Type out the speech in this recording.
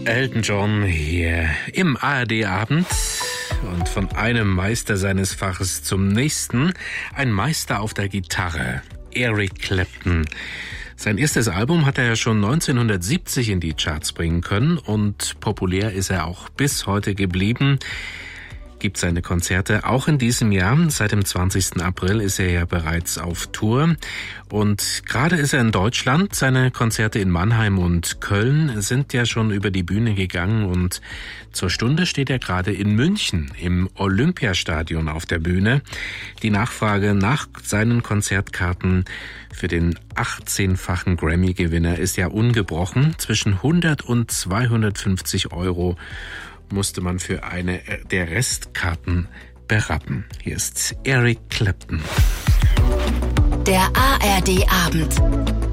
Elton John hier im ARD-Abend und von einem Meister seines Faches zum nächsten, ein Meister auf der Gitarre, Eric Clapton. Sein erstes Album hat er ja schon 1970 in die Charts bringen können und populär ist er auch bis heute geblieben. Gibt seine Konzerte auch in diesem Jahr. Seit dem 20. April ist er ja bereits auf Tour und gerade ist er in Deutschland. Seine Konzerte in Mannheim und Köln sind ja schon über die Bühne gegangen und zur Stunde steht er gerade in München im Olympiastadion auf der Bühne. Die Nachfrage nach seinen Konzertkarten für den 18-fachen Grammy-Gewinner ist ja ungebrochen. Zwischen 100 und 250 Euro musste man für eine der Restkarten berappen. Hier ist Eric Clapton. Der ARD-Abend.